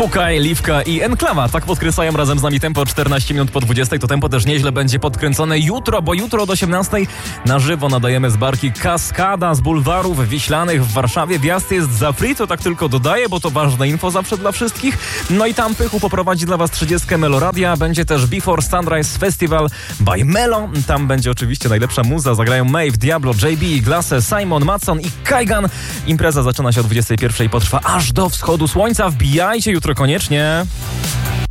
Fukaj, Liwka i Enklawa. Tak podkręcają razem z nami tempo 14 minut po 20. To tempo też nieźle będzie podkręcone jutro, bo jutro od 18 na żywo nadajemy z barki Kaskada z bulwarów wiślanych w Warszawie. Wjazd jest za free, to tak tylko dodaję, bo to ważne info zawsze dla wszystkich. No i tam Pychu poprowadzi dla was 30 Meloradia. Będzie też Before Sunrise Festival by Melo. Tam będzie oczywiście najlepsza muza. Zagrają Maeve, Diablo, JB, Glasse, Simon, Matson i Kaigan. Impreza zaczyna się o 21 i potrwa aż do wschodu słońca. Wbijajcie jutro koniecznie.